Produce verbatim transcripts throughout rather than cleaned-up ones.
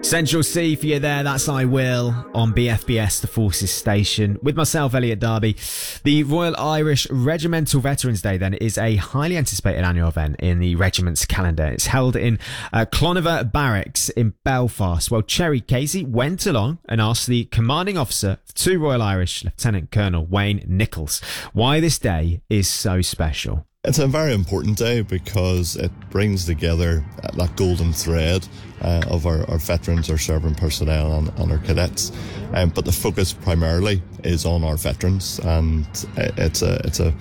Central C for you there, that's I Will on B F B S, the Forces Station, with myself, Elliot Darby. The Royal Irish Regimental Veterans Day then is a highly anticipated annual event in the regiment's calendar. It's held in uh, Cloniver Barracks in Belfast. Well, Cherry Casey went along and asked the commanding officer to Royal Irish, Lieutenant Colonel Wayne Nichols, why this day is so special. It's a very important day because it brings together that golden thread uh, of our, our veterans, our serving personnel and, and our cadets. Um, but the focus primarily is on our veterans, and it's a it's a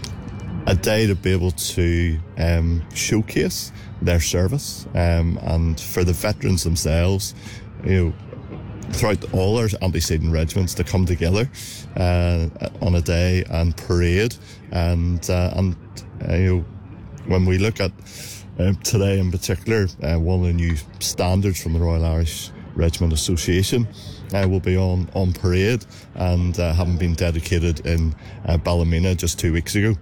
a day to be able to um, showcase their service, um, and for the veterans themselves, you know, throughout all our antecedent regiments to come together uh, on a day and parade, and uh, and uh, you know, when we look at uh, today in particular, uh, one of the new standards from the Royal Irish Regiment Association uh, will be on on parade, and uh, having been dedicated in uh, Ballymena just two weeks ago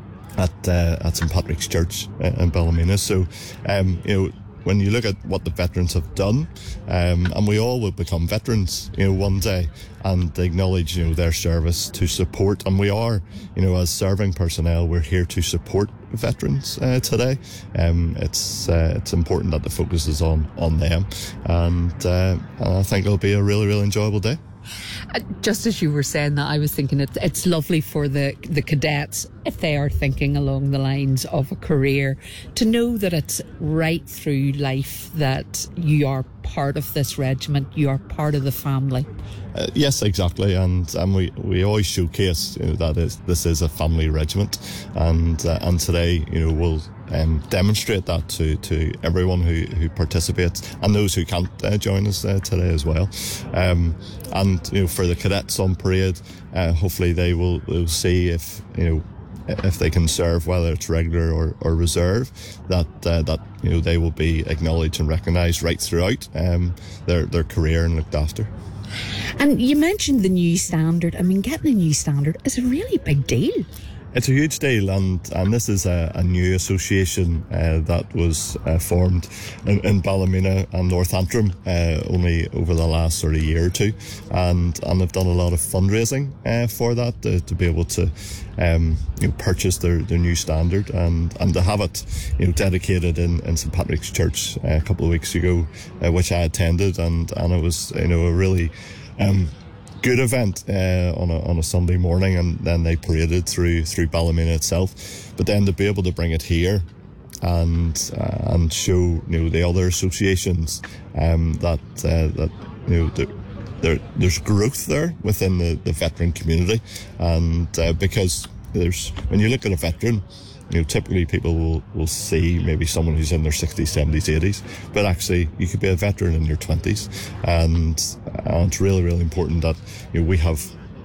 at uh, at Saint Patrick's Church uh, in Ballymena. So um, you know, when you look at what the veterans have done, um, and we all will become veterans, you know, one day, and acknowledge, you know, their service to support, and we are, you know, as serving personnel, we're here to support veterans uh, today. Um, it's uh, it's important that the focus is on on them, and, uh, and I think it'll be a really, really enjoyable day. Uh, just as you were saying that, I was thinking it's, it's lovely for the, the cadets, if they are thinking along the lines of a career, to know that it's right through life that you are part of this regiment, you are part of the family. Uh, yes, exactly, and and we, we always showcase, you know, that is, this is a family regiment, and uh, and today, you know, we'll um, demonstrate that to, to everyone who, who participates, and those who can't uh, join us uh, today as well. Um, and you know, for the cadets on parade, uh, hopefully they will, will see if, you know, if they can serve, whether it's regular or, or reserve, that uh, that you know, they will be acknowledged and recognised right throughout um, their their career and looked after. And you mentioned the new standard. I mean, getting a new standard is a really big deal. It's a huge deal, and, and this is a, a new association uh, that was uh, formed in, in Ballymena and North Antrim uh, only over the last sort of year or two, and and they've done a lot of fundraising uh, for that to, to be able to um, you know, purchase their, their new standard, and, and to have it, you know, dedicated in, in Saint Patrick's Church uh, a couple of weeks ago, uh, which I attended, and, and it was, you know, a really um, good event uh, on a on a Sunday morning, and then they paraded through through Ballymena itself. But then to be able to bring it here and uh, and show, you know, the other associations um, that uh, that you know there, there there's growth there within the, the veteran community, and uh, because there's, when you look at a veteran, you know, typically people will, will see maybe someone who's in their sixties, seventies, eighties, but actually you could be a veteran in your twenties, and, and it's really, really important that, you know, we have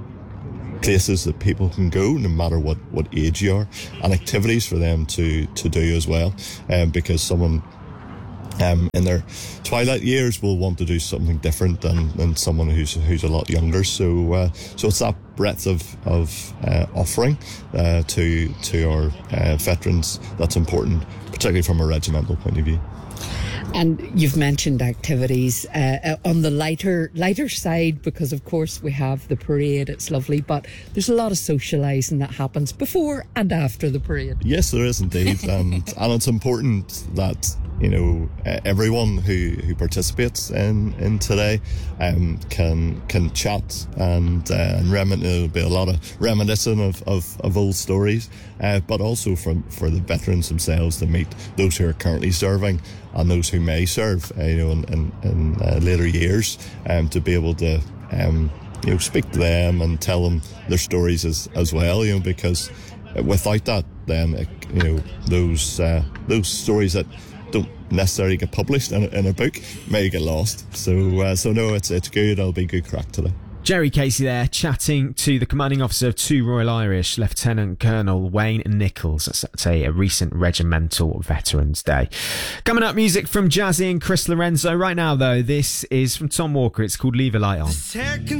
places that people can go no matter what, what age you are, and activities for them to, to do as well, um, because someone um, in their twilight years will want to do something different than, than someone who's who's a lot younger. So uh, so it's that breadth of of uh, offering uh, to to our uh, veterans that's important, particularly from a regimental point of view. And you've mentioned activities uh, on the lighter lighter side, because of course we have the parade, it's lovely, but there's a lot of socialising that happens before and after the parade. Yes, there is indeed, and and it's important that, you know, uh, everyone who, who participates in, in today um, can can chat and uh, and remin- there'll be a lot of reminiscing of, of, of old stories, uh, but also from for the veterans themselves to meet those who are currently serving and those who may serve, uh, you know, in, in, in uh, later years, um, to be able to um, you know, speak to them and tell them their stories as as well, you know, because without that, then uh, you know, those uh, those stories that don't necessarily get published in a, in a book may get lost. So uh, so no, it's it's good. It'll be good crack today. Jerry Casey there, chatting to the commanding officer of two Royal Irish, Lieutenant Colonel Wayne Nichols. That's a, a recent regimental Veterans Day. Coming up, music from Jazzy and Chris Lorenzo. Right now, though, this is from Tom Walker. It's called Leave a Light On.